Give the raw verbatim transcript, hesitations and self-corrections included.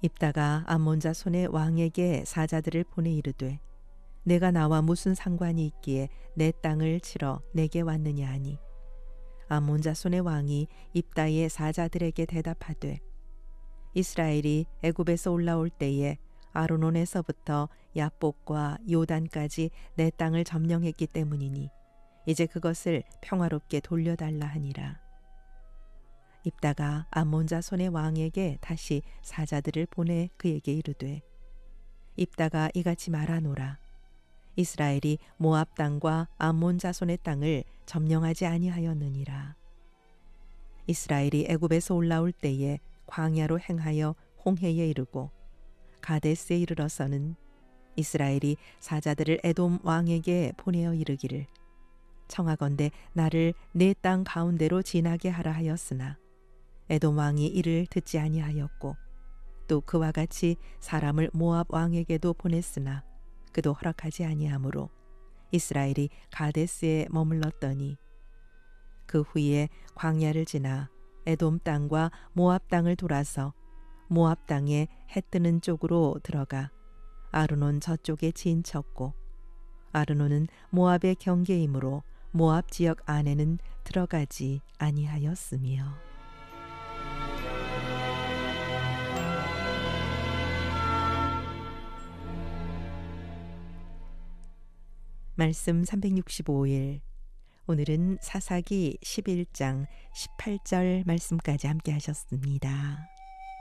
입다가 암몬 자손의 왕에게 사자들을 보내 이르되 내가 나와 무슨 상관이 있기에 내 땅을 치러 내게 왔느냐 하니 암몬 자손의 왕이 입다의 사자들에게 대답하되 이스라엘이 애굽에서 올라올 때에 아르논에서부터 야복과 요단까지 내 땅을 점령했기 때문이니 이제 그것을 평화롭게 돌려달라 하니라. 입다가 암몬 자손의 왕에게 다시 사자들을 보내 그에게 이르되 입다가 이같이 말하노라. 이스라엘이 모압 땅과 암몬 자손의 땅을 점령하지 아니하였느니라. 이스라엘이 애굽에서 올라올 때에 광야로 행하여 홍해에 이르고 가데스에 이르러서는 이스라엘이 사자들을 에돔 왕에게 보내어 이르기를 청하건대 나를 내 땅 가운데로 지나게 하라 하였으나 에돔 왕이 이를 듣지 아니하였고 또 그와 같이 사람을 모압 왕에게도 보냈으나 그도 허락하지 아니하므로 이스라엘이 가데스에 머물렀더니 그 후에 광야를 지나 에돔 땅과 모압 땅을 돌아서 모압 땅에 해 뜨는 쪽으로 들어가 아르논 저쪽에 진쳤고 아르논은 모압의 경계이므로 모압 지역 안에는 들어가지 아니하였으며. 말씀 삼백육십오 일. 오늘은 사사기 십일 장 십팔 절 말씀까지 함께 하셨습니다.